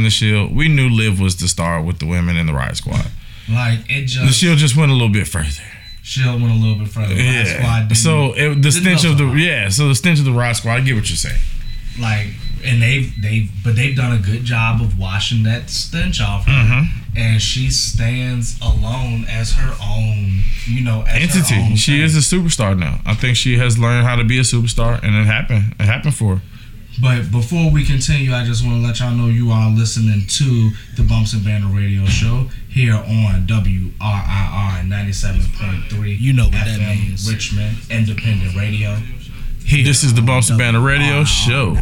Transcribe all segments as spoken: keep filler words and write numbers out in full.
the Shield. We knew Liv was the star with the women in the Riot Squad. Like it just the Shield just went a little bit further. Shield went a little bit further. The Riot Squad didn't, so it, the stench of the lot. yeah. So the stench of the Riot Squad. I get what you're saying. Like and they've they've but they've done a good job of washing that stench off her. Mm-hmm. And she stands alone as her own, you know, as entity. Her own she thing. is a superstar now. I think she has learned how to be a superstar, and it happened. It happened for her. But before we continue, I just want to let y'all know you are listening to the Bumps and Banner Radio Show here on W R I R ninety-seven point three. You know what F M that means. Richmond Independent Radio. Here this is the Bumps and Banner Radio R I R. Show.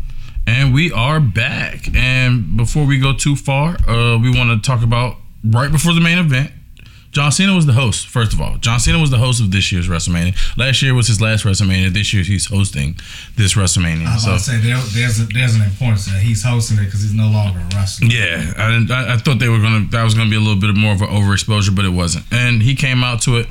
And we are back. And before we go too far, uh, we want to talk about right before the main event. John Cena was the host, first of all. John Cena was the host of this year's WrestleMania. Last year was his last WrestleMania. This year he's hosting this WrestleMania. I was so, about to say there, there's a, there's an importance that he's hosting it because he's no longer a wrestler. Yeah, I, didn't, I, I thought they were gonna that was gonna be a little bit more of an overexposure, but it wasn't. And he came out to it,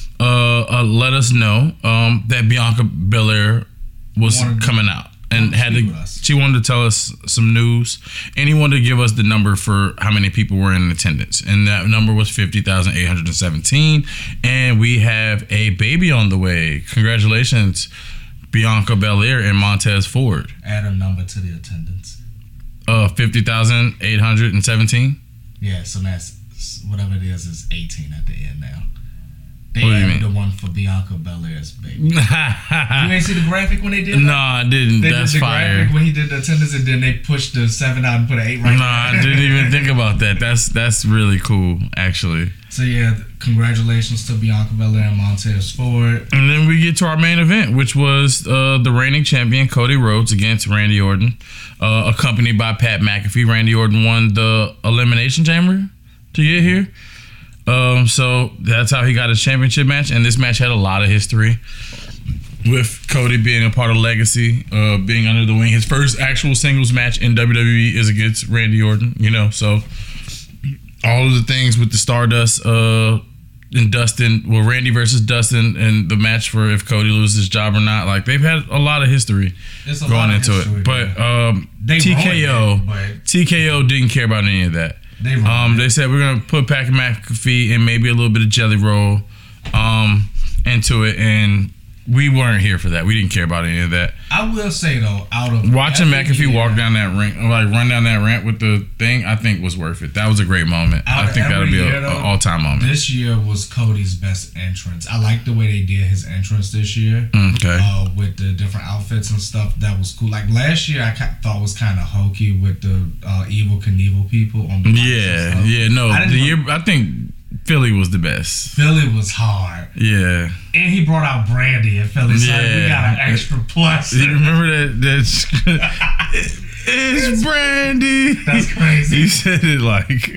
uh, uh, let us know um, that Bianca Belair was Wanted to- coming out. And had to, with us. she wanted to tell us some news, and he wanted to give us the number for how many people were in attendance, and that number was fifty thousand eight hundred seventeen. And we have a baby on the way. Congratulations, Bianca Belair and Montez Ford. Add a number to the attendance. Uh, fifty thousand eight hundred seventeen. Yeah, so that's whatever it is is eighteen at the end now. They What do you added mean? the one for Bianca Belair's baby. You ain't see the graphic when they did that? No, I didn't. They That's did the fire. graphic when he did the attendance, and then they pushed the seven out and put an eight right No, there. I didn't even think about that. That's that's really cool, actually. So yeah, congratulations to Bianca Belair and Montez Ford. And then we get to our main event, which was uh, the reigning champion Cody Rhodes against Randy Orton, uh, accompanied by Pat McAfee. Randy Orton won the Elimination Chamber to get here. Um, so that's how he got his championship match. And this match had a lot of history with Cody being a part of Legacy, uh, being under the wing. His first actual singles match in W W E is against Randy Orton, you know, so all of the things with the Stardust uh, and Dustin, well, Randy versus Dustin, and the match for if Cody loses his job or not. Like, they've had a lot of history It's a going lot of into history, it. But um, They T K O, ruined it, but T K O didn't care about any of that. They ruined Um, it. they said we're gonna put Pat McAfee and maybe a little bit of Jelly Roll um, into it, and we weren't here for that. We didn't care about any of that. I will say though, out of Watching every McAfee year- walk down that ring, like run down that ramp with the thing, I think was worth it. That was a great moment. Out I of think that'll every be year, an though, all-time moment. This year was Cody's best entrance. I like the way they did his entrance this year. Okay. Uh, with the different outfits and stuff, that was cool. Like last year, I ki- thought was kind of hokey with the uh, Evil Knievel people on the mics and Yeah, stuff. yeah, no. I didn't The know- year, I think Philly was the best. Philly was hard, Yeah. and he brought out Brandy in Philly. So like, we got an Yeah. extra plus. You remember that? That it's Brandy. That's crazy. He said it like.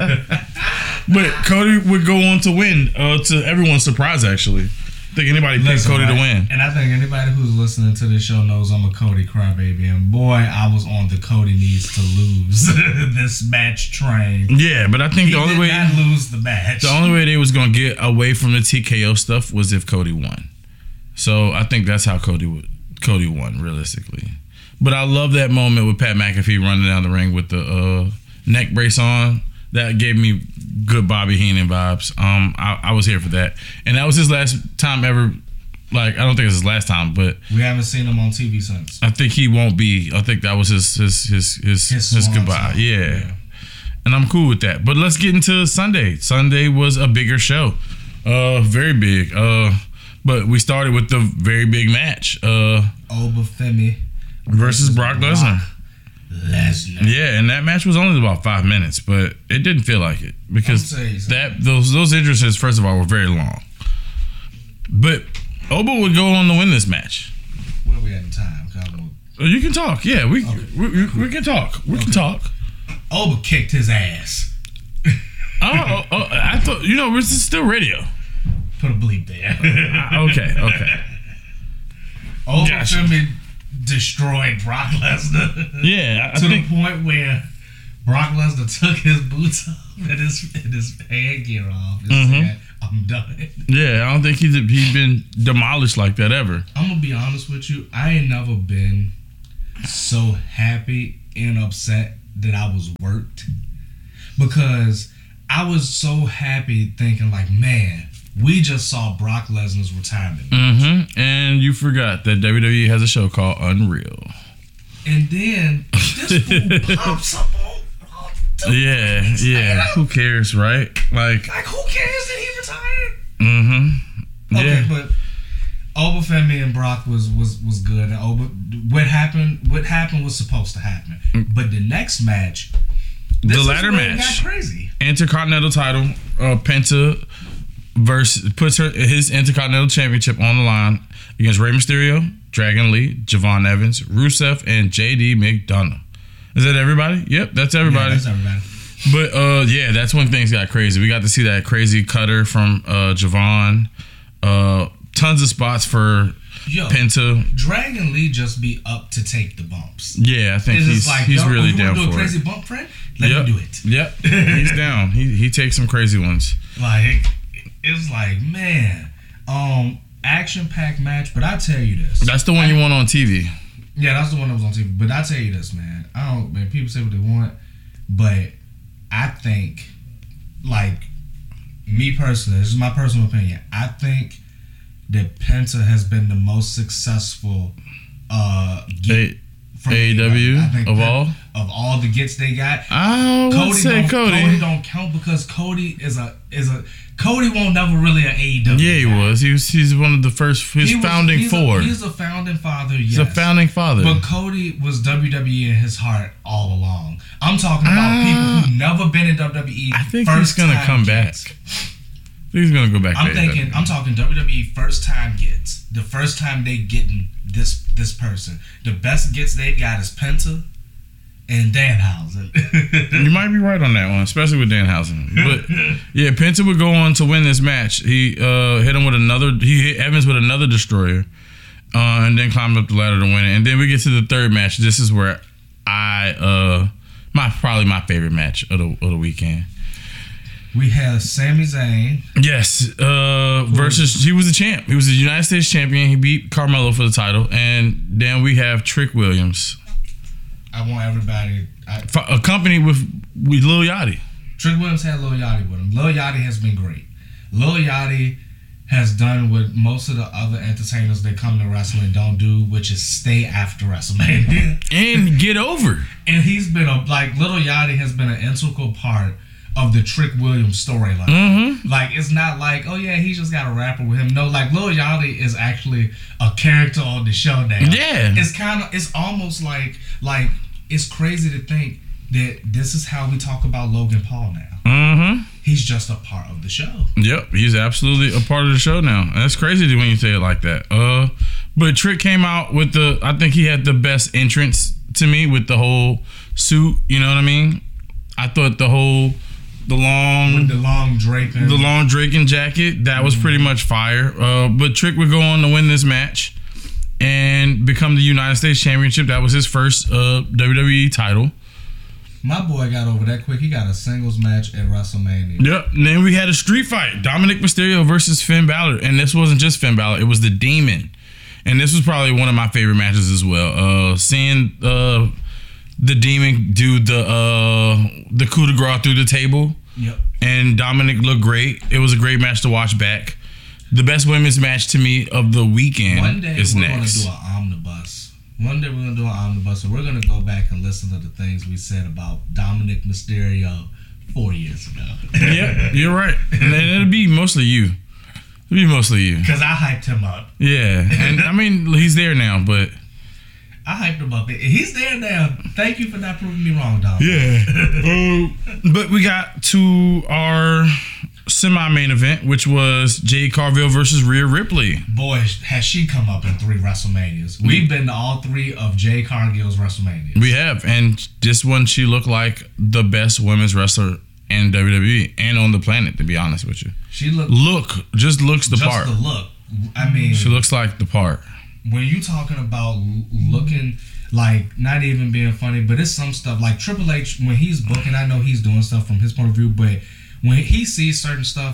But Cody would go on to win. Uh, to everyone's surprise, actually. I think anybody picked Listen, Cody to right? win. And I think anybody who's listening to this show knows I'm a Cody crybaby. And boy, I was on the Cody needs to lose this match train. Yeah, but I think He the only did way not lose the match. the only way they was gonna get away from the T K O stuff was if Cody won. So I think that's how Cody would Cody won realistically. But I love that moment with Pat McAfee running down the ring with the uh, neck brace on. That gave me good Bobby Heenan vibes. Um, I, I was here for that, and that was his last time ever. Like, I don't think it's his last time, but We haven't seen him on T V since. I think he won't be. I think that was his his his his, His his, swan goodbye. song. Yeah. Yeah. And I'm cool with that. But let's get into Sunday. Sunday was a bigger show, uh, very big. Uh, but we started with the very big match, uh, Obafemi versus Brock Lesnar. Lesnar. Yeah, and that match was only about five minutes, but it didn't feel like it because I'll tell you something. that those those entrances, first of all, were very long. But Oba would go on to win this match. Where are we at in time? 'Cause I don't- You can talk, yeah. We Okay. we, we, we can talk. We can talk. Oba kicked his ass. Oh, oh, oh, I thought you know this is still radio. Put a bleep there. Okay, okay. Obafemi destroyed Brock Lesnar. Yeah, I to think the point where Brock Lesnar took his boots off and his and his headgear off and Mhm. said, "I'm done." yeah, I don't think he's he's been demolished like that ever. I'm gonna be honest with you. I ain't never been so happy and upset that I was worked because I was so happy thinking like, man, we just saw Brock Lesnar's retirement. Mm-hmm. And you forgot that W W E has a show called Unreal. And then this fool pops up on. on the yeah, yeah. Who cares, right? Like, like who cares that he retired? Mm-hmm. Okay, yeah. but Obafemi and Brock was was was good. And Oba, what happened? What happened was supposed to happen. But the next match, this the is ladder where it match, got crazy. Intercontinental title, uh, Penta versus puts her his Intercontinental Championship on the line against Rey Mysterio, Dragon Lee, Javon Evans, Rusev, and J D McDonough. Is that everybody? Yep, that's everybody. Yeah, that's everybody. But uh, yeah, that's when things got crazy. We got to see that crazy cutter from uh, Javon. Uh, tons of spots for Yo, Penta. Dragon Lee just be up to take the bumps. Yeah, I think It's he's like, he's yo, really you down wanna do for a crazy it. bump, friend? Let Yep. me do it. Yep, he's down. He he takes some crazy ones. Like it's like man, um, action packed match. But I tell you this, That's the one I, you want on T V. Yeah, that's the one that was on T V. But I tell you this, man. I don't. Man, people say what they want, but I think, like me personally, this is my personal opinion. I think that Penta has been the most successful uh, get A- from A E W I think of Penta- all? of all the gets they got. I would Cody say don't, Cody. Cody don't count because Cody is a is a Cody won't never really an A E W. Yeah, he guy. was. He was. He's one of the first. His He was- founding he's four. A, he's a founding father. Yes. He's a founding father. But Cody was W W E in his heart all along. I'm talking about Uh, people who never been in W W E. I think first he's gonna time come gets. back. I think he's gonna go back. I'm to thinking. A E W. I'm talking W W E first time gets. The first time they getting this this person. The best gets they've got is Penta and Danhausen. You might be right on that one, especially with Danhausen. But yeah, Penta would go on to win this match. He uh, hit him with another. He hit Evans with another destroyer, uh, and then climbed up the ladder to win it. And then we get to the third match. This is where I uh, my probably my favorite match of the of the weekend. We have Sami Zayn. Yes, uh, versus he was the champ. He was the United States champion. He beat Carmelo for the title, and then we have Trick Williams, I want everybody. I, accompanied with with Lil Yachty. Trick Williams had Lil Yachty with him. Lil Yachty has been great. Lil Yachty has done what most of the other entertainers that come to wrestling don't do, which is stay after WrestleMania and get over. And he's been a like Lil Yachty has been an integral part of the Trick Williams storyline. Mm-hmm. Like it's not like, oh yeah, he just got a rapper with him. No, like Lil Yachty is actually a character on the show now. Yeah. It's kind of it's almost like like it's crazy to think that this is how we talk about Logan Paul now. Mm-hmm. He's just a part of the show. Yep, he's absolutely a part of the show now. And that's crazy when you say it like that. Uh, but Trick came out with the, I think he had the best entrance to me with the whole suit. You know what I mean? I thought the whole, the long, With the long draping. the long Draken jacket, that was pretty much fire. Uh, but Trick would go on to win this match and become the United States Championship. That was his first uh, W W E title. My boy got over that quick. He got a singles match at WrestleMania. Yep. And then we had a street fight. Dominic Mysterio versus Finn Balor. And this wasn't just Finn Balor. It was the Demon. And this was probably one of my favorite matches as well. Uh, seeing uh, the Demon do the uh, the coup de grace through the table. Yep. And Dominic looked great. It was a great match to watch back. The best women's match to me of the weekend One day is we're next. going to do an omnibus. One day we're going to do an omnibus, and we're going to go back and listen to the things we said about Dominic Mysterio four years ago. Yeah, you're right. And it'll be mostly you. It'll be mostly you. Because I hyped him up. Yeah. And I mean, he's there now, but... I hyped him up. He's there now. Thank you for not proving me wrong, Dom. Yeah. uh, but we got to our semi-main event, which was Jade Cargill versus Rhea Ripley. Boy, has she come up in three WrestleManias. We've been to all three of Jade Cargill's WrestleManias. We have. And this one, she looked like the best women's wrestler in W W E and on the planet, to be honest with you. She looked... Look, just looks the just part. the look. I mean... She looks like the part. When you talking about l- looking like not even being funny, but it's some stuff like Triple H when he's booking. I know he's doing stuff from his point of view, but when he sees certain stuff,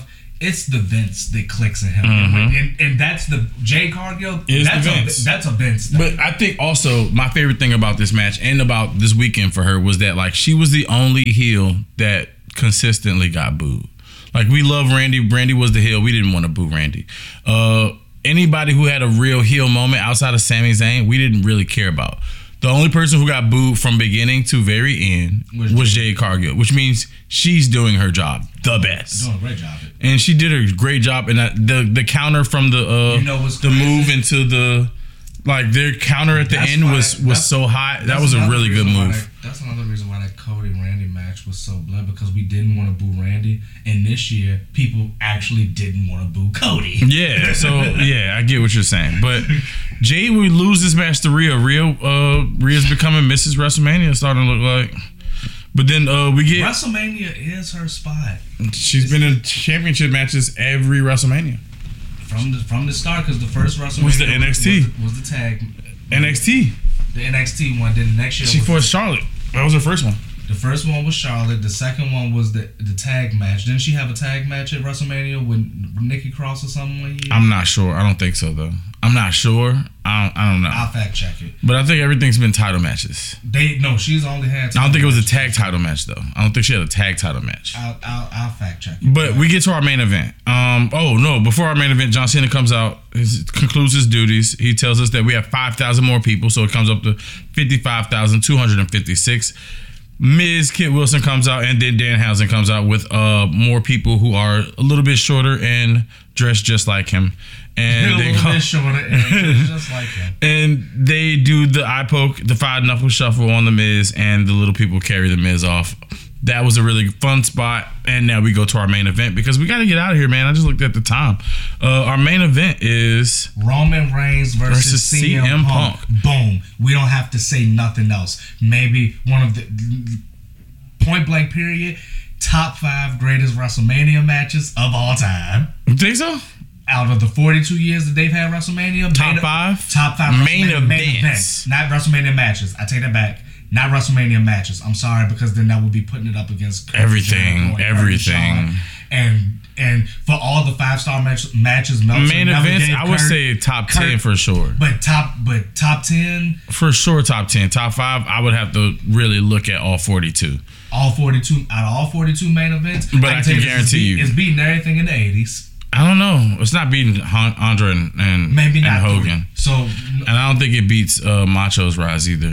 it's the Vince that clicks in him, Mm-hmm. and, and and that's the Jade Cargill. Is that's the a Vince. that's a Vince thing. But I think also my favorite thing about this match and about this weekend for her was that like she was the only heel that consistently got booed. Like we love Randy. Randy was the heel. We didn't want to boo Randy. Uh, anybody who had a real heel moment outside of Sami Zayn, we didn't really care about. The only person who got booed from beginning to very end was, was Jade Cargill, which means she's doing her job the best. Doing a great job. And she did a great job. And that, the the counter from the uh, You know what's the crazy? move into the like their counter at the That's end why- was was that's- so high. That That's was a another really good reason why move. that- that's another reason why that Cody Randy match was so blood, because we didn't want to boo Randy, and this year people actually didn't want to boo Cody. Yeah, so yeah, I get what you're saying. But Jade would lose this match to Rhea. Rhea, uh, Rhea's becoming Missus WrestleMania, starting to look like. But then uh, we get WrestleMania is her spot she's been in championship matches every WrestleMania. from the from the start, because the first WrestleMania Was the N X T. was, was the tag, N X T. the N X T one. Then the next year She was forced Charlotte. That was her first one. the first one was Charlotte. The second one was the the tag match. Didn't she have a tag match at WrestleMania with Nikki Cross or something one year? I'm not sure. I don't think so though. I'm not sure. I don't, I don't know. I'll fact check it. But I think everything's been title matches. They no, she's only had. I don't think it was a matches. tag title match though. I don't think she had a tag title match. I'll, I'll, I'll fact check it. But we get to our main event. Um, oh no! Before our main event, John Cena comes out, his, concludes his duties. He tells us that we have five thousand more people, so it comes up to fifty-five thousand two hundred fifty-six. Miz Kit Wilson comes out, and then Danhausen comes out with uh, more people who are a little bit shorter and dressed just like him. And a they little come, bit shorter and just like him. and they do the eye poke, the five knuckle shuffle on the Miz, and the little people carry the Miz off. That was a really fun spot. And now we go to our main event because we got to get out of here, man. I just looked at the time. Uh, our main event is Roman Reigns versus, Versus C M, C M Punk. Punk. Boom. We don't have to say nothing else. Maybe one of the point blank period top five greatest WrestleMania matches of all time. You think so? Out of the forty-two years that they've had WrestleMania, Top main- five? top five Main WrestleMania- main events. events, not WrestleMania matches. I take that back. Not WrestleMania matches. I'm sorry, because then that would be putting it up against Kurt Everything, Jericho and everything. Kurt Shawn. And and for all the five star match, matches, Meltzer Main never events, gave I would Kurt- say top ten Kurt- for sure. But top, but top ten, For sure, top ten. Top five, I would have to really look at all forty-two. all forty-two out of all forty-two main events. But I tell can this, guarantee it's beat- you- it's beating everything in the eighties. I don't know. It's not beating Han- Andre and, and, Maybe and not Hogan. three. So And I don't think it beats uh, Macho's Rise either.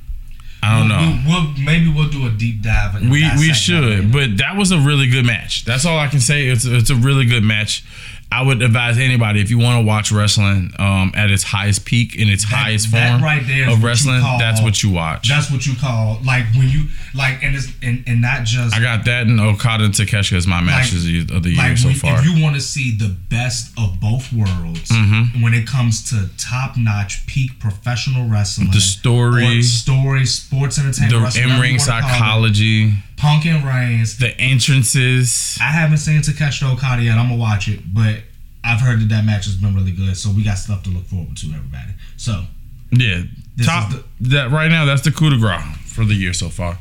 I don't know. We'll, we'll, maybe we'll do a deep dive. and We we dissect that should, later. but that was a really good match. That's all I can say. It's it's a really good match. I would advise anybody, if you want to watch wrestling um, at its highest peak in its That- highest that form right there is what of you wrestling, call- that's what you watch. That's what you call like when you like, and it's and, and not just I got that and Okada and Takeshita as my matches of the year like so when- far. If you want to see the best of both worlds Mhm. when it comes to top notch peak professional wrestling, The story, or story, sports entertainment, the wrestling, in whatever ring you wanna call it, psychology, Punk and Reigns. the entrances. I haven't seen Takeshita Okada yet. I'm gonna watch it, but I've heard that that match has been really good. So we got stuff to look forward to, everybody. So Yeah, This top is that right now. That's the coup de grace for the year so far.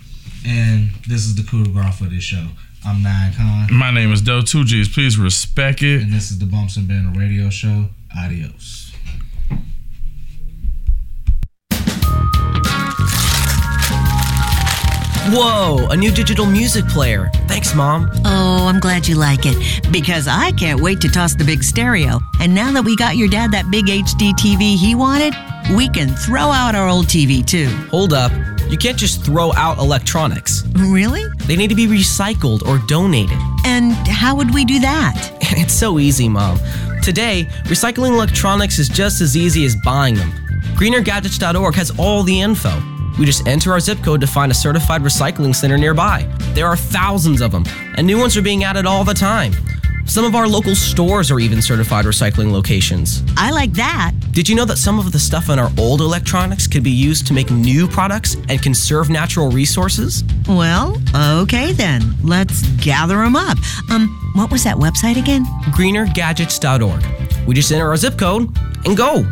and this is the coup de grace for this show. I'm Nine Khan, My name is Doe Two G's. Please respect it. and this is the Bumps and Banner Radio Show. Adios. Whoa, a new digital music player. Thanks, Mom. Oh, I'm glad you like it, because I can't wait to toss the big stereo. And now that we got your dad that big H D T V he wanted, we can throw out our old T V too. Hold up. You can't just throw out electronics. Really? They need to be recycled or donated. And how would we do that? It's so easy, Mom. Today, recycling electronics is just as easy as buying them. greener gadgets dot org has all the info. We just enter our zip code to find a certified recycling center nearby. There are thousands of them, and new ones are being added all the time. Some of our local stores are even certified recycling locations. I like that. Did you know that some of the stuff in our old electronics could be used to make new products and conserve natural resources? Well, okay then. Let's gather them up. Um, what was that website again? greener gadgets dot org. We just enter our zip code and go.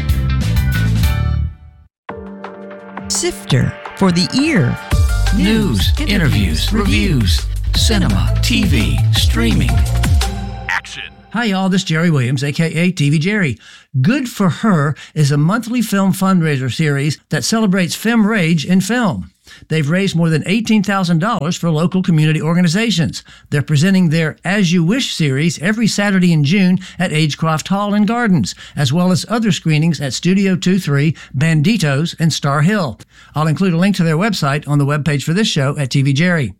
Sifter for the ear. News, interviews, reviews, cinema, T V, streaming. Hi, y'all. This is Jerry Williams, a k a. T V Jerry. Good for Her is a monthly film fundraiser series that celebrates femme rage in film. They've raised more than eighteen thousand dollars for local community organizations. They're presenting their As You Wish series every Saturday in June at Agecroft Hall and Gardens, as well as other screenings at Studio twenty-three, Banditos, and Star Hill. I'll include a link to their website on the webpage for this show at T V Jerry.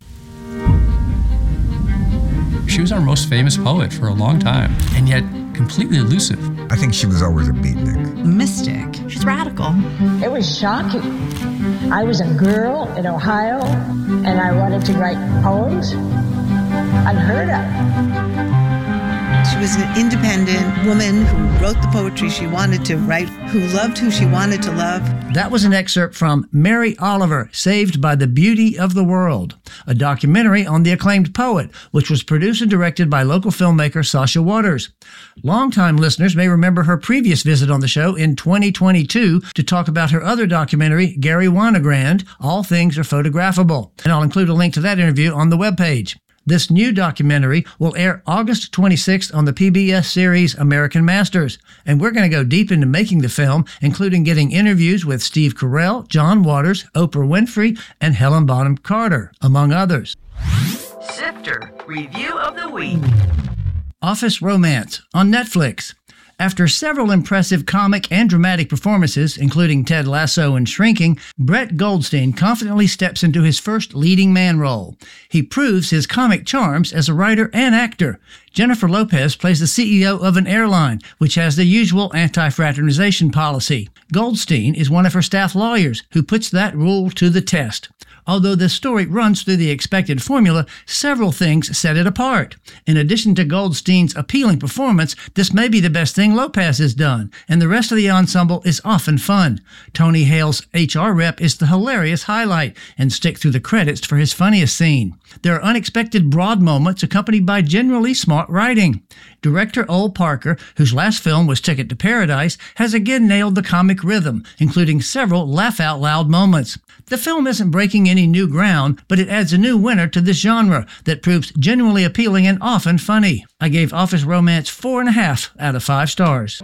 She was our most famous poet for a long time, and yet completely elusive. I think she was always a beatnik. Mystic. She's radical. It was shocking. I was a girl in Ohio, and I wanted to write poems. Unheard of. She was an independent woman who wrote the poetry she wanted to write, who loved who she wanted to love. That was an excerpt from Mary Oliver, Saved by the Beauty of the World, a documentary on the acclaimed poet, which was produced and directed by local filmmaker Sasha Waters. Longtime listeners may remember her previous visit on the show in twenty twenty-two to talk about her other documentary, Gary Winogrand, All Things Are Photographable. And I'll include a link to that interview on the webpage. This new documentary will air August twenty-sixth on the P B S series American Masters, and we're going to go deep into making the film, including getting interviews with Steve Carell, John Waters, Oprah Winfrey, and Helen Bonham Carter, among others. Sifter Review of the Week. Office Romance on Netflix. After several impressive comic and dramatic performances, including Ted Lasso and Shrinking, Brett Goldstein confidently steps into his first leading man role. He proves his comic charms as a writer and actor. Jennifer Lopez plays the C E O of an airline, which has the usual anti-fraternization policy. Goldstein is one of her staff lawyers who puts that rule to the test. Although the story runs through the expected formula, several things set it apart. In addition to Goldstein's appealing performance, this may be the best thing Lopez has done, and the rest of the ensemble is often fun. Tony Hale's H R rep is the hilarious highlight, and stick through the credits for his funniest scene. There are unexpected broad moments accompanied by generally smart writing. Director Ol Parker, whose last film was Ticket to Paradise, has again nailed the comic rhythm, including several laugh-out-loud moments. The film isn't breaking any new ground, but it adds a new winner to this genre that proves genuinely appealing and often funny. I gave Office Romance four and a half out of five stars.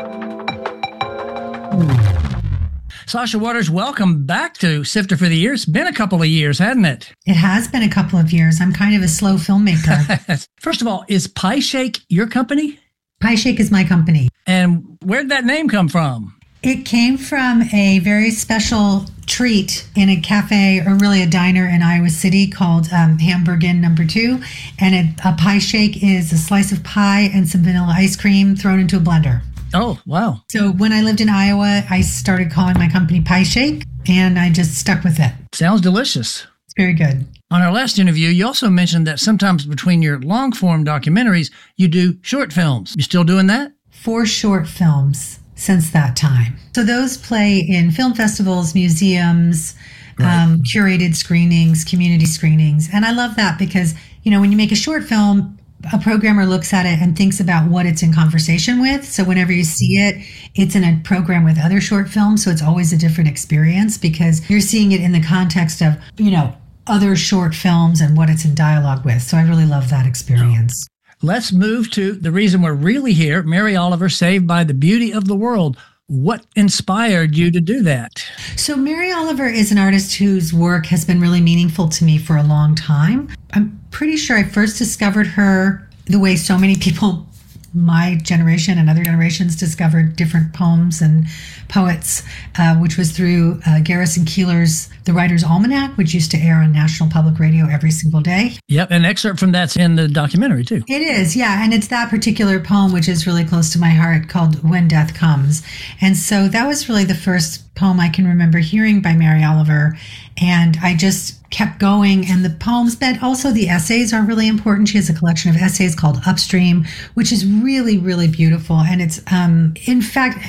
Sasha Waters, welcome back to Sifter for the Year. It's been a couple of years, hasn't it? It has been a couple of years. I'm kind of a slow filmmaker. First of all, is Pie Shake your company? Pie Shake is my company. And where'd that name come from? It came from a very special treat in a cafe, or really a diner in Iowa City called um, Hamburgin Number Two. And it, a pie shake is a slice of pie and some vanilla ice cream thrown into a blender. Oh, wow. So when I lived in Iowa, I started calling my company Pie Shake, and I just stuck with it. Sounds delicious. It's very good. On our last interview, you also mentioned that sometimes between your long-form documentaries, you do short films. You still doing that? Four short films since that time. So those play in film festivals, museums, right. um, curated screenings, community screenings. And I love that because, you know, when you make a short film, a programmer looks at it and thinks about what it's in conversation with. So whenever you see it, it's in a program with other short films. So it's always a different experience because you're seeing it in the context of, you know, other short films and what it's in dialogue with. So I really love that experience. Let's move to the reason we're really here. Mary Oliver, Saved by the Beauty of the World. What inspired you to do that? So Mary Oliver is an artist whose work has been really meaningful to me for a long time. I'm pretty sure I first discovered her the way so many people my generation and other generations discovered different poems and poets, uh, which was through uh, Garrison Keillor's The Writer's Almanac, which used to air on National Public Radio every single day. Yep, an excerpt from that's in the documentary, too. It is, yeah, and it's that particular poem, which is really close to my heart, called When Death Comes. And so that was really the first poem I can remember hearing by Mary Oliver, and I just kept going. And the poems, but also the essays are really important. She has a collection of essays called Upstream, which is really, really beautiful. And it's, um, in fact,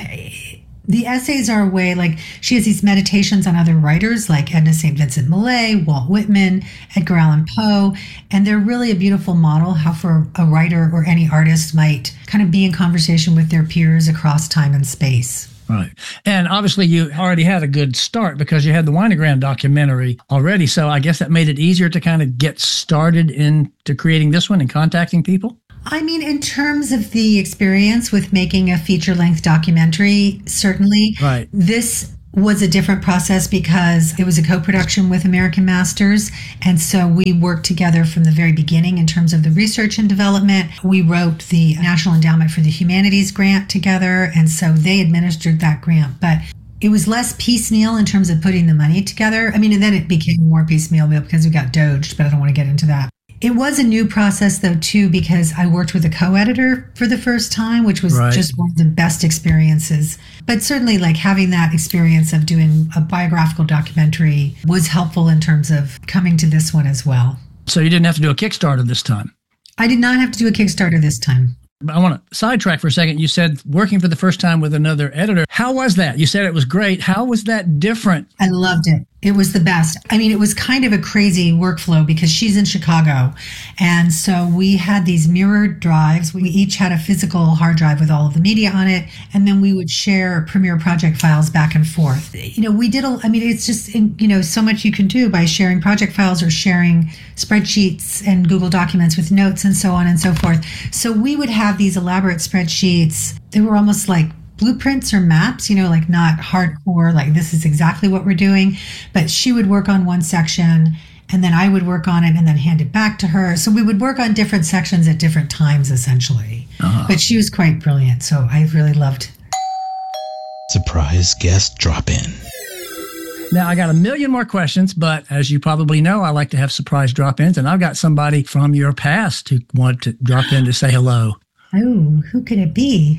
the essays are a way, like, she has these meditations on other writers like Edna Saint Vincent Millay, Walt Whitman, Edgar Allan Poe, and they're really a beautiful model how for a writer or any artist might kind of be in conversation with their peers across time and space. Right. And obviously you already had a good start because you had the Winogrand documentary already. So I guess that made it easier to kind of get started into creating this one and contacting people. I mean, in terms of the experience with making a feature-length documentary, certainly. Right. This was a different process because it was a co-production with American Masters. And so we worked together from the very beginning in terms of the research and development. We wrote the National Endowment for the Humanities grant together. And so they administered that grant. But it was less piecemeal in terms of putting the money together. I mean, and then it became more piecemeal because we got doged, but I don't want to get into that. It was a new process, though, too, because I worked with a co-editor for the first time, which was right. just one of the best experiences. But certainly, like, having that experience of doing a biographical documentary was helpful in terms of coming to this one as well. So you didn't have to do a Kickstarter this time? I did not have to do a Kickstarter this time. I want to sidetrack for a second. You said working for the first time with another editor. How was that? You said it was great. How was that different? I loved it. It was the best. I mean, it was kind of a crazy workflow because she's in Chicago. And so we had these mirrored drives. We each had a physical hard drive with all of the media on it. And then we would share Premiere project files back and forth. You know, we did, a, I mean, it's just, you know, so much you can do by sharing project files or sharing spreadsheets and Google Documents with notes and so on and so forth. So we would have these elaborate spreadsheets. They were almost like blueprints or maps, you know, like not hardcore, like this is exactly what we're doing. But she would work on one section and then I would work on it and then hand it back to her. So we would work on different sections at different times, essentially. Uh-huh. But she was quite brilliant. So I really loved. Surprise guest drop in. Now, I got a million more questions, but as you probably know, I like to have surprise drop-ins, and I've got somebody from your past who wanted to drop in to say hello. Oh, who could it be?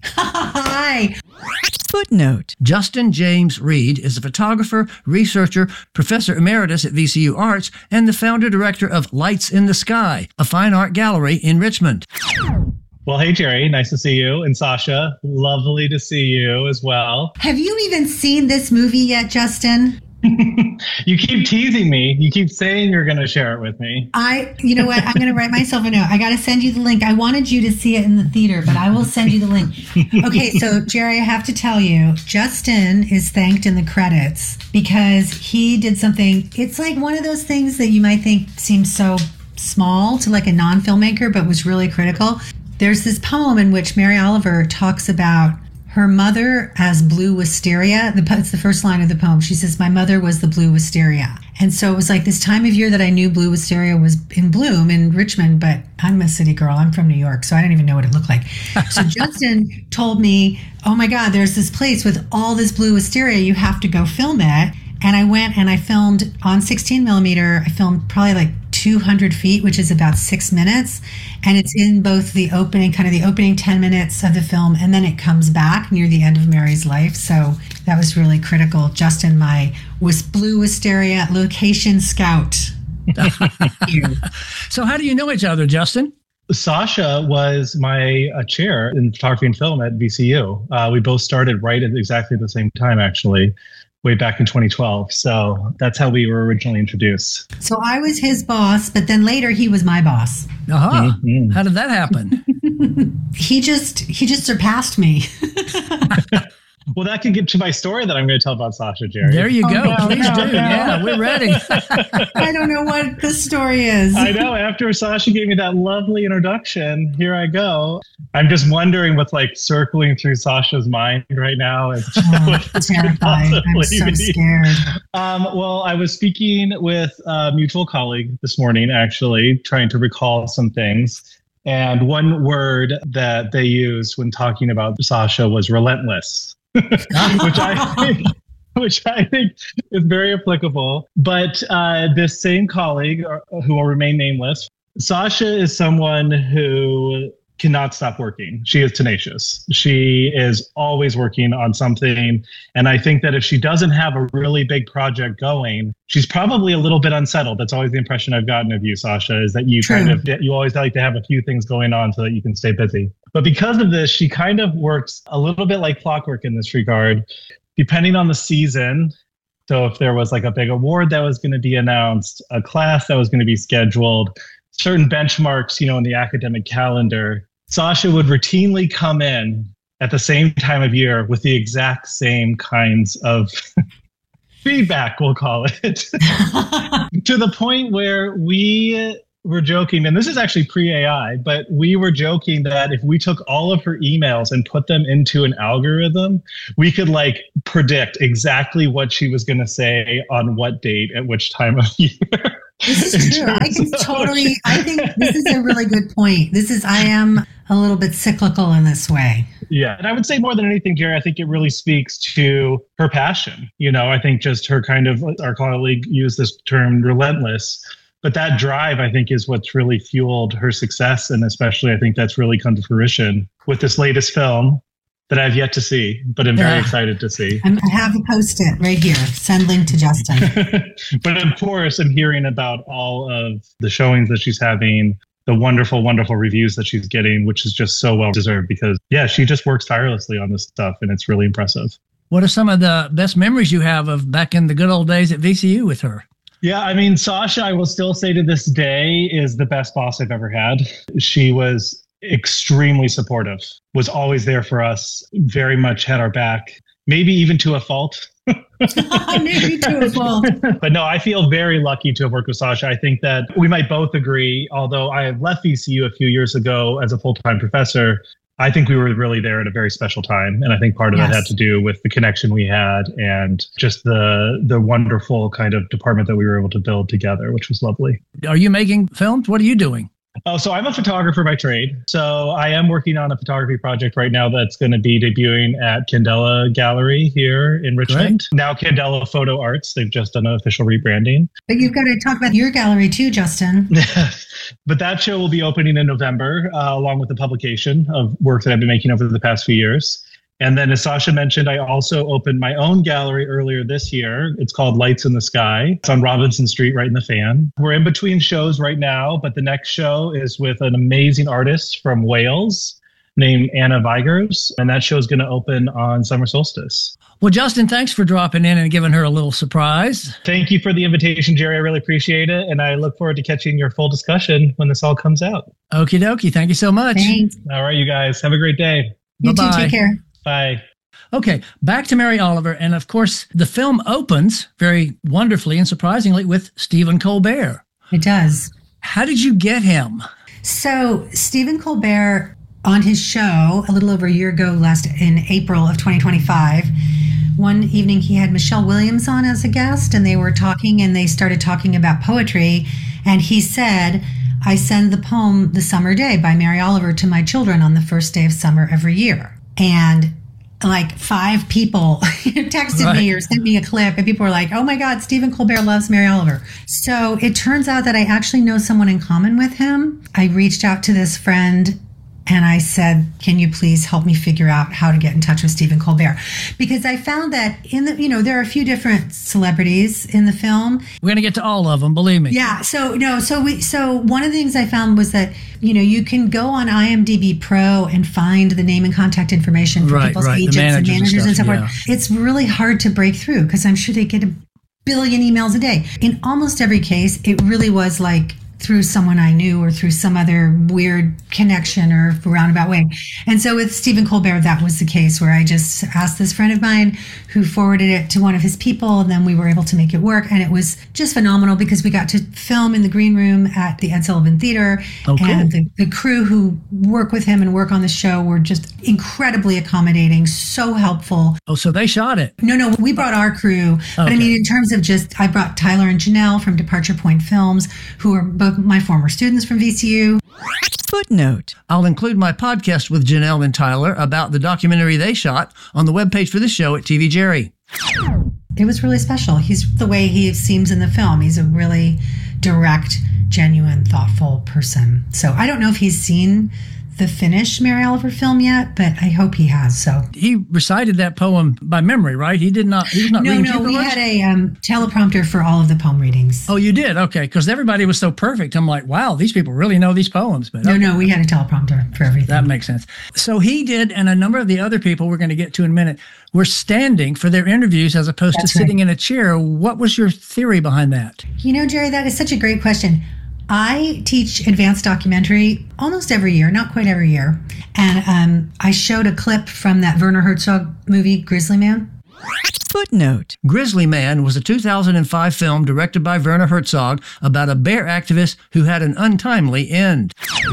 Hi. Footnote. Justin James Reed is a photographer, researcher, professor emeritus at V C U Arts, and the founder-director of Lights in the Sky, a fine art gallery in Richmond. Well, hey, Jerry. Nice to see you. And Sasha, lovely to see you as well. Have you even seen this movie yet, Justin? You keep teasing me. You keep saying you're going to share it with me. I, you know what? I'm going to write myself a note. I got to send you the link. I wanted you to see it in the theater, but I will send you the link. Okay, so Jerry, I have to tell you, Justin is thanked in the credits because he did something. It's like one of those things that you might think seems so small to like a non-filmmaker, but was really critical. There's this poem in which Mary Oliver talks about her mother as blue wisteria. The, it's the first line of the poem. She says, my mother was the blue wisteria. And so it was like this time of year that I knew blue wisteria was in bloom in Richmond, but I'm a city girl. I'm from New York, so I didn't even know what it looked like. So Justin told me, oh my God, there's this place with all this blue wisteria. You have to go film it. And I went and I filmed on sixteen millimeter. I filmed probably like two hundred feet, which is about six minutes. And it's in both the opening, kind of the opening ten minutes of the film, and then it comes back near the end of Mary's life. So that was really critical. Justin, my was blue wisteria location scout. So how do you know each other, Justin? Sasha was my uh, chair in photography and film at V C U. Uh, we both started right at exactly the same time, actually, way back in twenty twelve. So that's how we were originally introduced. So I was his boss, but then later he was my boss. Uh-huh. Mm-hmm. How did that happen? he just he just surpassed me. Well, that can get to my story that I'm going to tell about Sasha, Jerry. There you oh, go. No, Please no, do. No. Yeah, we're ready. I don't know what the story is. I know. After Sasha gave me that lovely introduction, here I go. I'm just wondering what's like circling through Sasha's mind right now. And oh, terrified. I'm so be. scared. Um, well, I was speaking with a mutual colleague this morning, actually, trying to recall some things. And one word that they used when talking about Sasha was relentless. which I think, which I think is very applicable. But uh, this same colleague, who will remain nameless, Sasha is someone who cannot stop working. She is tenacious. She is always working on something. And I think that if she doesn't have a really big project going, she's probably a little bit unsettled. That's always the impression I've gotten of you, Sasha, is that you True. kind of, you always like to have a few things going on so that you can stay busy. But because of this, she kind of works a little bit like clockwork in this regard, depending on the season. So if there was like a big award that was going to be announced, a class that was going to be scheduled, certain benchmarks, you know, in the academic calendar, Sasha would routinely come in at the same time of year with the exact same kinds of feedback, we'll call it, to the point where we were joking, and this is actually pre-A I, but we were joking that if we took all of her emails and put them into an algorithm, we could like predict exactly what she was going to say on what date at which time of year. This is true. I can totally, I think this is a really good point. This is, I am a little bit cyclical in this way. Yeah. And I would say more than anything, Jerry, I think it really speaks to her passion. You know, I think just her kind of, our colleague used this term relentless, but that drive, I think, is what's really fueled her success. And especially, I think that's really come to fruition with this latest film that I've yet to see, but I'm very yeah. excited to see. I'm, I have a post-it right here. Send link to Justin. But of course, I'm hearing about all of the showings that she's having, the wonderful, wonderful reviews that she's getting, which is just so well deserved because, yeah, she just works tirelessly on this stuff, and it's really impressive. What are some of the best memories you have of back in the good old days at V C U with her? Yeah, I mean, Sasha, I will still say to this day, is the best boss I've ever had. She was extremely supportive, was always there for us, very much had our back, maybe even to a fault. Maybe to a fault. But no, I feel very lucky to have worked with Sasha. I think that we might both agree, although I had left V C U a few years ago as a full-time professor, I think we were really there at a very special time. And I think part of yes. that had to do with the connection we had and just the the wonderful kind of department that we were able to build together, which was lovely. Are you making films? What are you doing? Oh, so I'm a photographer by trade. So I am working on a photography project right now that's going to be debuting at Candela Gallery here in Richmond. Great. Now Candela Photo Arts. They've just done an official rebranding. But you've got to talk about your gallery too, Justin. But that show will be opening in November, uh, along with the publication of work that I've been making over the past few years. And then, as Sasha mentioned, I also opened my own gallery earlier this year. It's called Lights in the Sky. It's on Robinson Street, right in the fan. We're in between shows right now, but the next show is with an amazing artist from Wales named Anna Vigers. And that show is going to open on summer solstice. Well, Justin, thanks for dropping in and giving her a little surprise. Thank you for the invitation, Jerry. I really appreciate it. And I look forward to catching your full discussion when this all comes out. Okie dokie. Thank you so much. Thanks. All right, you guys. Have a great day. You Bye-bye. too. Take care. Bye. Okay, back to Mary Oliver. And of course, the film opens very wonderfully and surprisingly with Stephen Colbert. It does. How did you get him? So Stephen Colbert, on his show a little over a year ago, last in April of twenty twenty-five, one evening he had Michelle Williams on as a guest, and they were talking, and they started talking about poetry. And he said, I send the poem The Summer Day by Mary Oliver to my children on the first day of summer every year. And like five people texted right. me or sent me a clip, and people were like, oh my God, Stephen Colbert loves Mary Oliver. So it turns out that I actually know someone in common with him. I reached out to this friend and I said, can you please help me figure out how to get in touch with Stephen Colbert? Because I found that in the, you know, there are a few different celebrities in the film. We're going to get to all of them, believe me. Yeah. So, no, so we, so one of the things I found was that, you know, you can go on I M D B Pro and find the name and contact information for right, people's right. agents managers and managers and, and, stuff, and so forth. Yeah. It's really hard to break through because I'm sure they get a billion emails a day. In almost every case, it really was like through someone I knew or through some other weird connection or roundabout way. And so with Stephen Colbert, that was the case where I just asked this friend of mine who forwarded it to one of his people, and then we were able to make it work. And it was just phenomenal because we got to film in the green room at the Ed Sullivan Theater. Oh, cool. And the, the crew who work with him and work on the show were just incredibly accommodating, so helpful. Oh, so they shot it? No, no, we brought our crew. Okay. But I mean, in terms of just, I brought Tyler and Janelle from Departure Point Films, who are both my former students from V C U. Footnote. I'll include my podcast with Janelle and Tyler about the documentary they shot on the webpage for this show at T V Jerry. It was really special. He's the way he seems in the film. He's a really direct, genuine, thoughtful person. So I don't know if he's seen the finished Mary Oliver film yet, but I hope he has. So he recited that poem by memory, right? He did not. He was not no, reading. No, no. We had a um, teleprompter for all of the poem readings. Oh, you did? Okay, because everybody was so perfect. I'm like, wow, these people really know these poems. But no, okay. no, we had a teleprompter for everything. That makes sense. So he did, and a number of the other people we're going to get to in a minute were standing for their interviews as opposed That's to sitting right. in a chair. What was your theory behind that? You know, Jerry, that is such a great question. I teach advanced documentary almost every year, not quite every year. And um, I showed a clip from that Werner Herzog movie, Grizzly Man. Footnote. Grizzly Man was a two thousand five film directed by Werner Herzog about a bear activist who had an untimely end.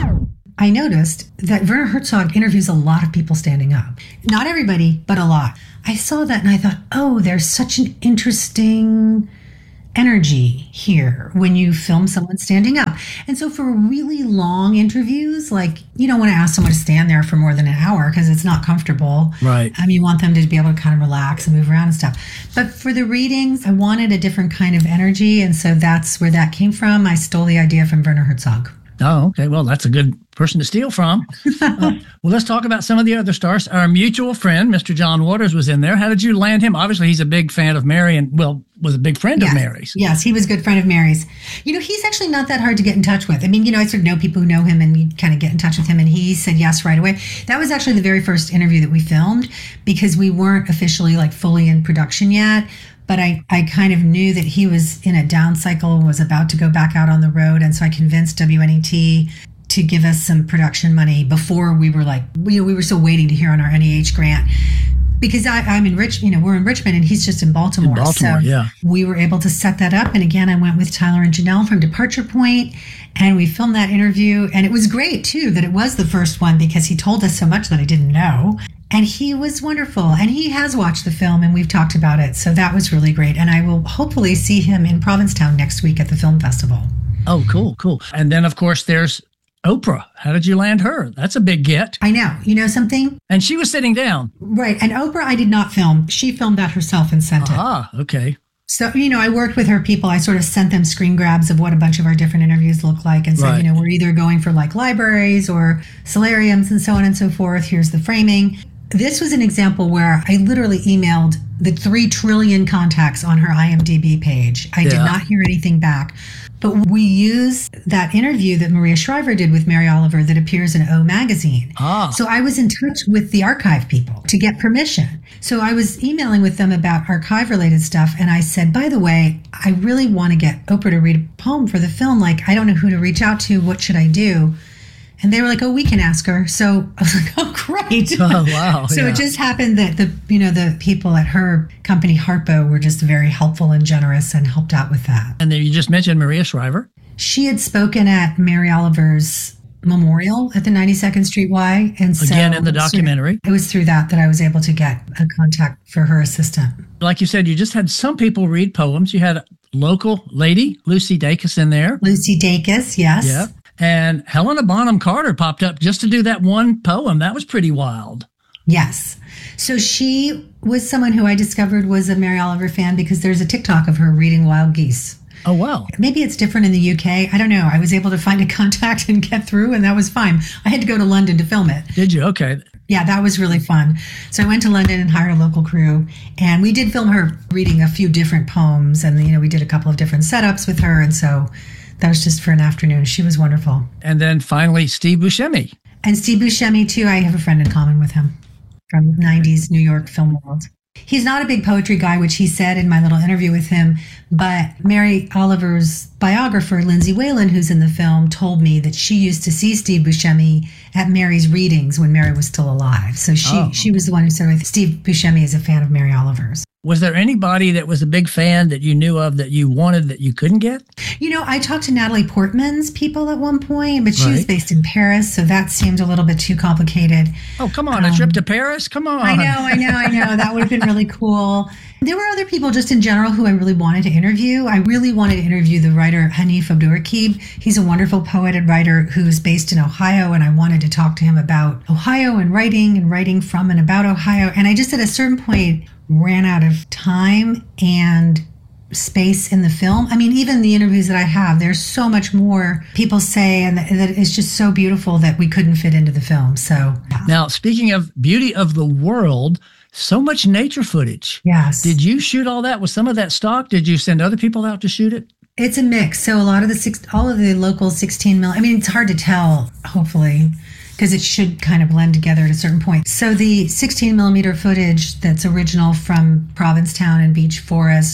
I noticed that Werner Herzog interviews a lot of people standing up. Not everybody, but a lot. I saw that and I thought, oh, there's such an interesting energy here when you film someone standing up. And so for really long interviews, like you don't want to ask someone to stand there for more than an hour because it's not comfortable. Right. Um, you want them to be able to kind of relax and move around and stuff. But for the readings, I wanted a different kind of energy. And so that's where that came from. I stole the idea from Werner Herzog. Oh, okay. Well, that's a good person to steal from. uh, well, let's talk about some of the other stars. Our mutual friend, Mister John Waters, was in there. How did you land him? Obviously, he's a big fan of Mary and, well, was a big friend yes. of Mary's. Yes, he was a good friend of Mary's. You know, he's actually not that hard to get in touch with. I mean, you know, I sort of know people who know him and you kind of get in touch with him, and he said yes right away. That was actually the very first interview that we filmed because we weren't officially like fully in production yet. But I, I kind of knew that he was in a down cycle and was about to go back out on the road. And so I convinced W N E T to give us some production money before we were like, we, we were still waiting to hear on our N E H grant. Because I, I'm in Rich, you know, we're in Richmond and he's just in Baltimore. In Baltimore, so yeah. we were able to set that up. And again, I went with Tyler and Janelle from Departure Point and we filmed that interview. And it was great too that it was the first one because he told us so much that I didn't know. And he was wonderful. And he has watched the film and we've talked about it. So that was really great. And I will hopefully see him in Provincetown next week at the film festival. Oh, cool, cool. And then, of course, there's Oprah. How did you land her? That's a big get. I know. You know something? And she was sitting down. Right. And Oprah, I did not film. She filmed that herself and sent it. Ah, okay. So, you know, I worked with her people. I sort of sent them screen grabs of what a bunch of our different interviews look like and said, Right. you know, we're either going for like libraries or solariums and so on and so forth. Here's the framing. This was an example where I literally emailed the three trillion contacts on her I M D B page. I Yeah. did not hear anything back. But we used that interview that Maria Shriver did with Mary Oliver that appears in O Magazine. Ah. So I was in touch with the archive people to get permission. So I was emailing with them about archive related stuff. And I said, by the way, I really want to get Oprah to read a poem for the film. Like, I don't know who to reach out to. What should I do? And they were like, oh, we can ask her. So I was like, oh, great. Oh, wow. So yeah. it just happened that the, you know, the people at her company, Harpo, were just very helpful and generous and helped out with that. And then you just mentioned Maria Shriver. She had spoken at Mary Oliver's memorial at the ninety-second Street Y. And so Again, in the it was documentary. through- It was through that that I was able to get a contact for her assistant. Like you said, you just had some people read poems. You had a local lady, Lucy Dacus, in there. Lucy Dacus, yes. Yeah. And Helena Bonham Carter popped up just to do that one poem. That was pretty wild. Yes. So she was someone who I discovered was a Mary Oliver fan because there's a TikTok of her reading Wild Geese. Oh, wow. Maybe it's different in the U K. I don't know. I was able to find a contact and get through, and that was fine. I had to go to London to film it. Did you? Okay. Yeah, that was really fun. So I went to London and hired a local crew, and we did film her reading a few different poems, and you know, we did a couple of different setups with her, and so that was just for an afternoon. She was wonderful. And then finally, Steve Buscemi. And Steve Buscemi, too. I have a friend in common with him from nineties New York film world. He's not a big poetry guy, which he said in my little interview with him, but Mary Oliver's biographer, Lindsay Whalen, who's in the film, told me that she used to see Steve Buscemi at Mary's readings when Mary was still alive. So she, Oh. she was the one who said Steve Buscemi is a fan of Mary Oliver's. Was there anybody that was a big fan that you knew of that you wanted that you couldn't get? You know, I talked to Natalie Portman's people at one point, but she was Right. based in Paris, so that seemed a little bit too complicated. Oh, come on. A trip to Paris? Come on. I know, I know, I know. That would have been really cool. There were other people just in general who I really wanted to interview. I really wanted to interview the writer Hanif Abdurraqib. He's a wonderful poet and writer who's based in Ohio, and I wanted to talk to him about Ohio and writing and writing from and about Ohio. And I just at a certain point ran out of time and space in the film. I mean, even the interviews that I have, there's so much more people say, and that, that it's just so beautiful that we couldn't fit into the film. So, yeah. Now, speaking of beauty of the world, so much nature footage. Yes. Did you shoot all that? Was some of that stock? Did you send other people out to shoot it? It's a mix. So a lot of the six, all of the local sixteen mil. I mean, it's hard to tell, hopefully, because it should kind of blend together at a certain point. So the sixteen millimeter footage that's original from Provincetown and Beech Forest,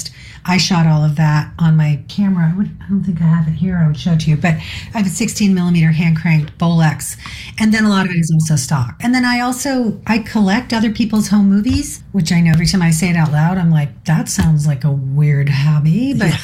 I shot all of that on my camera. I, would, I don't think I have it here. I would show it to you, but I have a sixteen millimeter hand cranked Bolex, and then a lot of it is also stock. And then I also I collect other people's home movies, which I know every time I say it out loud, I'm like, that sounds like a weird hobby. But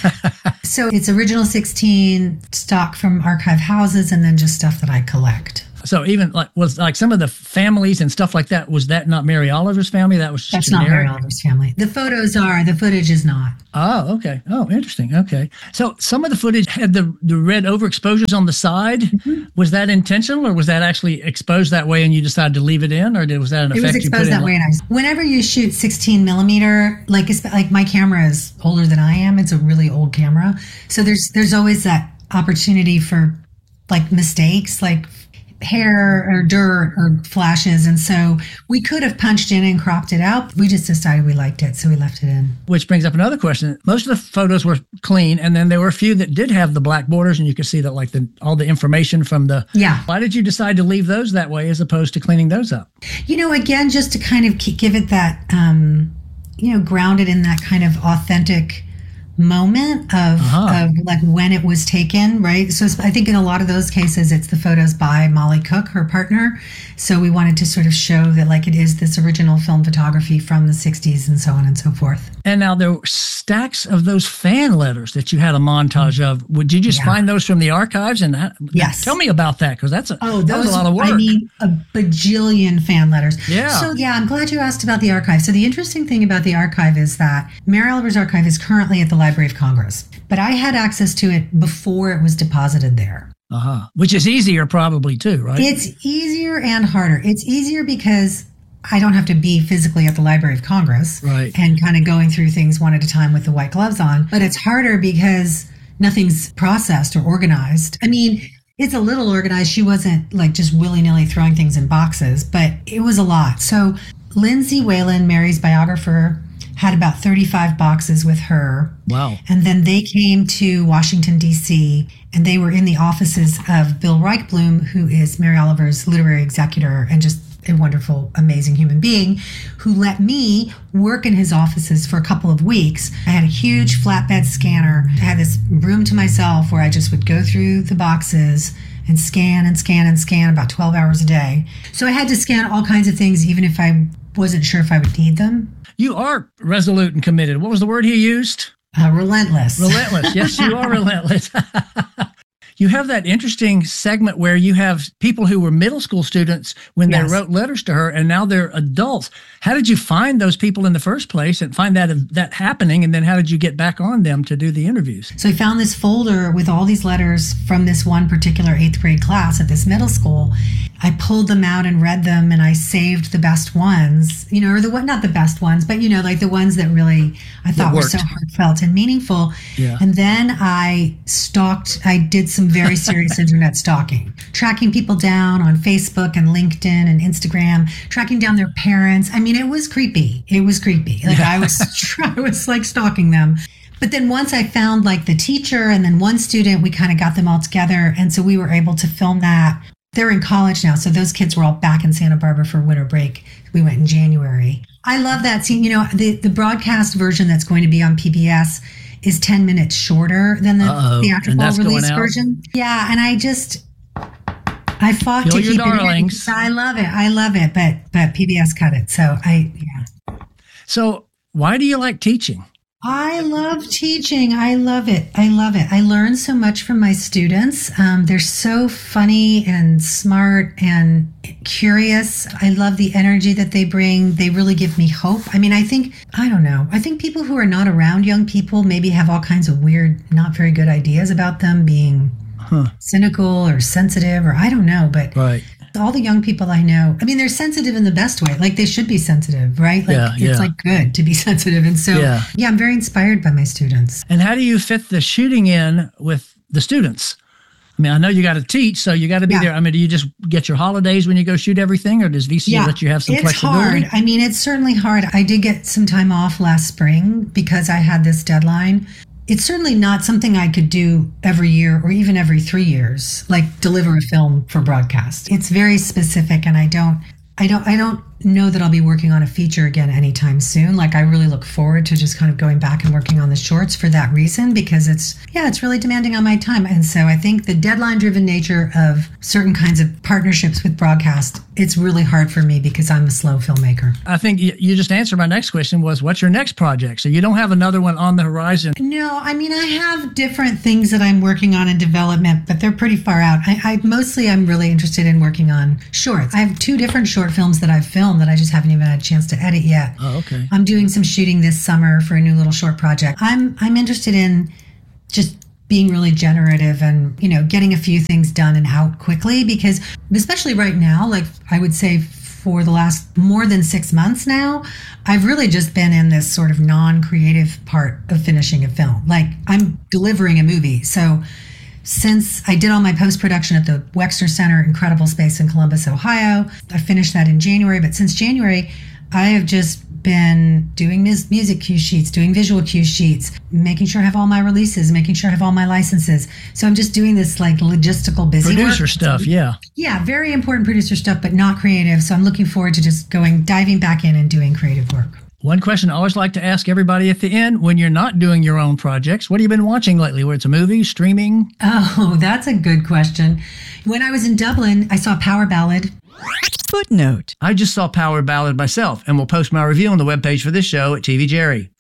so it's original sixteen, stock from archive houses, and then just stuff that I collect. So even like was like some of the families and stuff like that, was that not Mary Oliver's family? That was just That's generic? not Mary Oliver's family. The photos are, the footage is not. Oh, okay. Oh, interesting. Okay. So some of the footage had the, the red overexposures on the side. Mm-hmm. Was that intentional, or was that actually exposed that way and you decided to leave it in, or did, was that an it effect was you put exposed that in? way. And I, whenever you shoot sixteen millimeter, like like my camera is older than I am. It's a really old camera. So there's there's always that opportunity for like mistakes, like hair or dirt or flashes, and so we could have punched in and cropped it out. We just decided we liked it, so we left it in. Which brings up another question. Most of the photos were clean, and then there were a few that did have the black borders, and you could see that like the all the information from the yeah. Why did you decide to leave those that way as opposed to cleaning those up? You know, again, just to kind of keep, give it that um you know, grounded in that kind of authentic moment of, uh-huh. of like when it was taken, right? So I think in a lot of those cases, it's the photos by Molly Cook, her partner. So we wanted to sort of show that like it is this original film photography from the sixties and so on and so forth. And now there were stacks of those fan letters that you had a montage of. Did you just yeah. find those from the archives? And that, yes. Tell me about that, because that's a, oh, that was a lot of work. I mean, a bajillion fan letters. Yeah. So yeah, I'm glad you asked about the archive. So the interesting thing about the archive is that Mary Oliver's archive is currently at the Library of Congress, but I had access to it before it was deposited there. Uh-huh. Which is easier probably too, right? It's easier and harder. It's easier because I don't have to be physically at the Library of Congress right. and kind of going through things one at a time with the white gloves on. But it's harder because nothing's processed or organized. I mean, it's a little organized. She wasn't like just willy-nilly throwing things in boxes, but it was a lot. So Lindsay Whalen, Mary's biographer, had about thirty-five boxes with her. Wow. And then they came to Washington, D C, and they were in the offices of Bill Reichblum, who is Mary Oliver's literary executor and just a wonderful, amazing human being, who let me work in his offices for a couple of weeks. I had a huge flatbed scanner. I had this room to myself where I just would go through the boxes and scan and scan and scan about twelve hours a day. So I had to scan all kinds of things, even if I wasn't sure if I would need them. You are resolute and committed. What was the word he used? Uh, relentless. Relentless. Yes, you are relentless. You have that interesting segment where you have people who were middle school students when yes. they wrote letters to her, and now they're adults. How did you find those people in the first place and find that that happening? And then how did you get back on them to do the interviews? So I found this folder with all these letters from this one particular eighth grade class at this middle school. I pulled them out and read them, and I saved the best ones, you know, or the not the best ones, but, you know, like the ones that really I thought were so heartfelt and meaningful. Yeah. And then I stalked, I did some very serious internet stalking, tracking people down on Facebook and LinkedIn and Instagram, tracking down their parents. I mean, it was creepy. It was creepy. Like I was, I was like stalking them. But then once I found like the teacher and then one student, we kind of got them all together. And so we were able to film that. They're in college now, so those kids were all back in Santa Barbara for winter break. We went in January. I love that scene. You know, the, the broadcast version that's going to be on P B S is ten minutes shorter than the Uh-oh. theatrical release version. Yeah, and I just, I fought Feel to your keep darlings. it in. I love it. I love it, but but P B S cut it. So I, yeah. So why do you like teaching? I love teaching. I love it. I love it. I learn so much from my students. Um, they're so funny and smart and curious. I love the energy that they bring. They really give me hope. I mean, I think, I don't know. I think people who are not around young people maybe have all kinds of weird, not very good ideas about them being huh. cynical or sensitive, or I don't know, but right. all the young people I know, I mean, they're sensitive in the best way. Like they should be sensitive, right? Like yeah, it's yeah. like good to be sensitive. And so, yeah. yeah, I'm very inspired by my students. And how do you fit the shooting in with the students? I mean, I know you got to teach, so you got to be yeah. there. I mean, do you just get your holidays when you go shoot everything, or does V C U yeah, let you have some it's flexibility? Hard. I mean, it's certainly hard. I did get some time off last spring because I had this deadline. It's certainly not something I could do every year or even every three years, like deliver a film for broadcast. It's very specific, and I don't, I don't, I don't know that I'll be working on a feature again anytime soon. Like, I really look forward to just kind of going back and working on the shorts for that reason, because it's, yeah, it's really demanding on my time. And so I think the deadline-driven nature of certain kinds of partnerships with broadcast, it's really hard for me because I'm a slow filmmaker. I think you, you just answered my next question was, what's your next project? So you don't have another one on the horizon? No, I mean, I have different things that I'm working on in development, but they're pretty far out. I, I mostly, I'm really interested in working on shorts. I have two different short films that I've filmed that I just haven't even had a chance to edit yet. Oh, okay. I'm doing some shooting this summer for a new little short project. I'm I'm interested in just being really generative and, you know, getting a few things done and out quickly, because especially right now, like I would say for the last more than six months now, I've really just been in this sort of non-creative part of finishing a film. Like, I'm delivering a movie. So since I did all my post-production at the Wexner Center Incredible Space in Columbus, Ohio, I finished that in January. But since January, I have just been doing mus- music cue sheets, doing visual cue sheets, making sure I have all my releases, making sure I have all my licenses. So I'm just doing this like logistical busy Producer work. stuff, yeah. Yeah, very important producer stuff, but not creative. So I'm looking forward to just going, diving back in and doing creative work. One question I always like to ask everybody at the end, when you're not doing your own projects, what have you been watching lately? Where it's a movie, streaming? Oh, that's a good question. When I was in Dublin, I saw Power Ballad. Footnote. I just saw Power Ballad myself, and we'll post my review on the webpage for this show at T V Jerry.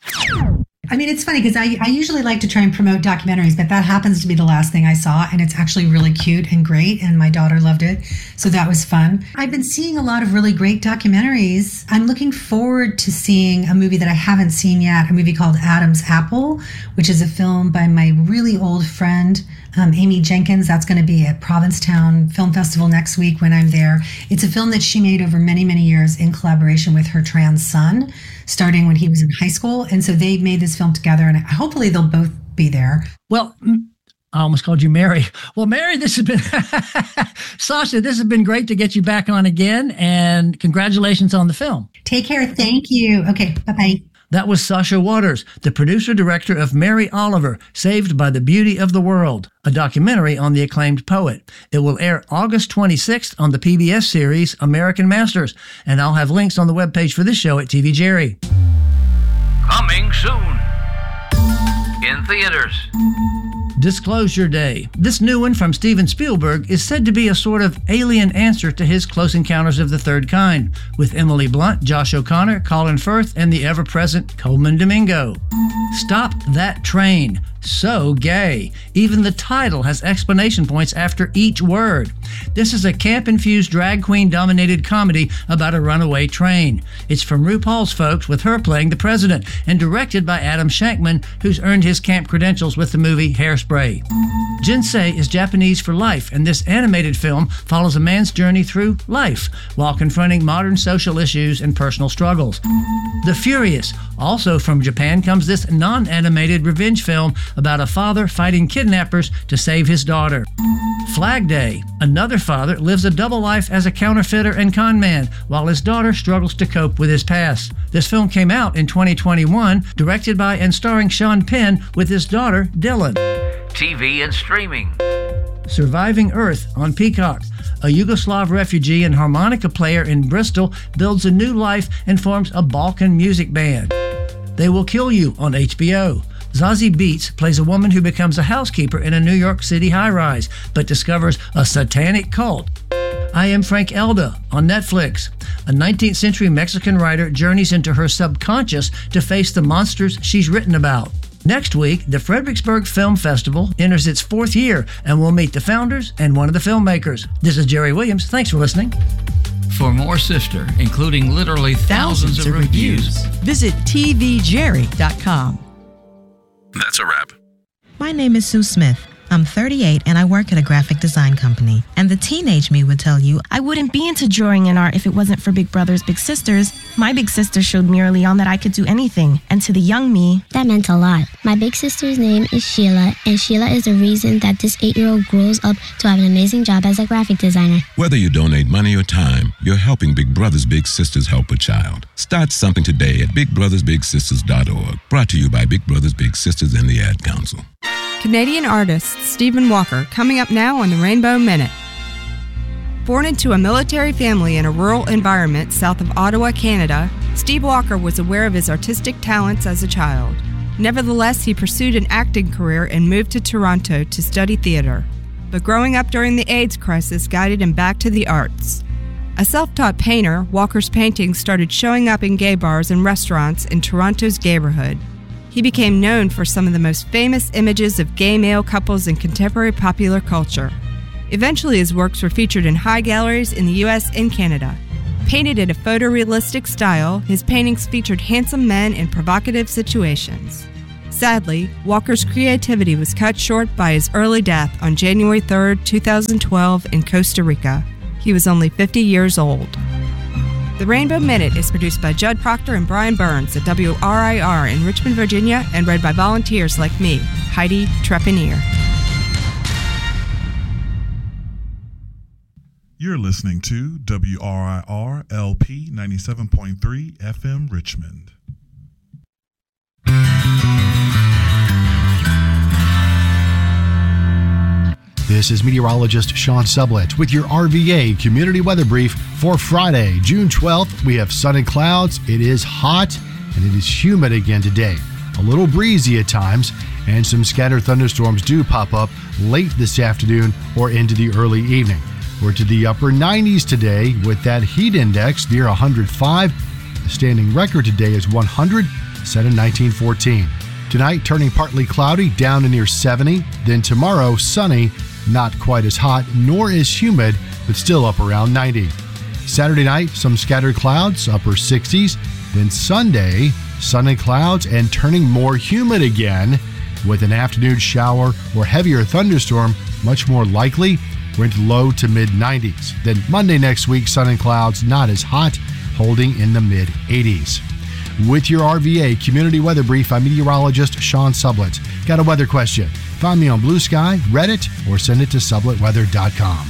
I mean, it's funny because I, I usually like to try and promote documentaries, but that happens to be the last thing I saw, and it's actually really cute and great, and my daughter loved it, so that was fun. I've been seeing a lot of really great documentaries. I'm looking forward to seeing a movie that I haven't seen yet, a movie called Adam's Apple, which is a film by my really old friend, um, Amy Jenkins. That's going to be at Provincetown Film Festival next week when I'm there. It's a film that she made over many, many years in collaboration with her trans son, starting when he was in high school. And so they made this film together, and hopefully they'll both be there. Well, I almost called you Mary. Well, Mary, this has been, Sasha, this has been great to get you back on again, and congratulations on the film. Take care. Thank you. Okay, bye-bye. That was Sasha Waters, the producer-director of Mary Oliver, Saved by the Beauty of the World, a documentary on the acclaimed poet. It will air August twenty-sixth on the P B S series American Masters, and I'll have links on the webpage for this show at T V Jerry. Coming soon in theaters. Disclosure Day. This new one from Steven Spielberg is said to be a sort of alien answer to his Close Encounters of the Third Kind, with Emily Blunt, Josh O'Connor, Colin Firth, and the ever-present Coleman Domingo. Stop That Train. So gay. Even the title has exclamation points after each word. This is a camp-infused drag queen-dominated comedy about a runaway train. It's from RuPaul's folks, with her playing the president, and directed by Adam Shankman, who's earned his camp credentials with the movie Hairspray. Jinsei is Japanese for life, and this animated film follows a man's journey through life while confronting modern social issues and personal struggles. The Furious. Also from Japan comes this non-animated revenge film about a father fighting kidnappers to save his daughter. Flag Day. Another father lives a double life as a counterfeiter and con man while his daughter struggles to cope with his past. This film came out in twenty twenty-one, directed by and starring Sean Penn with his daughter Dylan. T V and streaming. Surviving Earth on Peacock. A Yugoslav refugee and harmonica player in Bristol builds a new life and forms a Balkan music band. They Will Kill You on H B O. Zazie Beetz plays a woman who becomes a housekeeper in a New York City high-rise, but discovers a satanic cult. I Am Frank Elda on Netflix. A nineteenth century Mexican writer journeys into her subconscious to face the monsters she's written about. Next week, the Fredericksburg Film Festival enters its fourth year, and we'll meet the founders and one of the filmmakers. This is Jerry Williams. Thanks for listening. For more Sister, including literally thousands, thousands of, of reviews, reviews, visit T V Jerry dot com. That's a wrap. My name is Sue Smith. I'm thirty-eight and I work at a graphic design company. And the teenage me would tell you, I wouldn't be into drawing and art if it wasn't for Big Brothers Big Sisters. My big sister showed me early on that I could do anything. And to the young me, that meant a lot. My big sister's name is Sheila, and Sheila is the reason that this eight-year-old grows up to have an amazing job as a graphic designer. Whether you donate money or time, you're helping Big Brothers Big Sisters help a child. Start something today at big brothers big sisters dot org. Brought to you by Big Brothers Big Sisters and the Ad Council. Canadian artist Stephen Walker, coming up now on the Rainbow Minute. Born into a military family in a rural environment south of Ottawa, Canada, Steve Walker was aware of his artistic talents as a child. Nevertheless, he pursued an acting career and moved to Toronto to study theater. But growing up during the AIDS crisis guided him back to the arts. A self-taught painter, Walker's paintings started showing up in gay bars and restaurants in Toronto's gayborhood. He became known for some of the most famous images of gay male couples in contemporary popular culture. Eventually, his works were featured in high galleries in the U S and Canada. Painted in a photorealistic style, his paintings featured handsome men in provocative situations. Sadly, Walker's creativity was cut short by his early death on January third, two thousand twelve in Costa Rica. He was only fifty years old. The Rainbow Minute is produced by Judd Proctor and Brian Burns at W R I R in Richmond, Virginia, and read by volunteers like me, Heidi Trepanier. You're listening to W R I R L P ninety-seven point three F M Richmond. This is meteorologist Sean Sublett with your R V A Community Weather Brief for Friday, June twelfth. We have sun and clouds. It is hot and it is humid again today. A little breezy at times, and some scattered thunderstorms do pop up late this afternoon or into the early evening. We're to the upper nineties today with that heat index near one hundred five. The standing record today is one hundred, set in nineteen fourteen. Tonight, turning partly cloudy, down to near seventy. Then tomorrow, sunny, not quite as hot, nor as humid, but still up around ninety. Saturday night, some scattered clouds, upper sixties. Then Sunday, sunny clouds and turning more humid again with an afternoon shower or heavier thunderstorm much more likely. We're into low to mid nineties. Then Monday next week, sun and clouds, not as hot, holding in the mid eighties. With your R V A Community Weather Brief, I'm meteorologist Sean Sublett. Got a weather question? Find me on Blue Sky, Reddit, or send it to sublett weather dot com.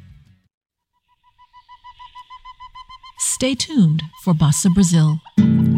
Stay tuned for Bossa Brazil.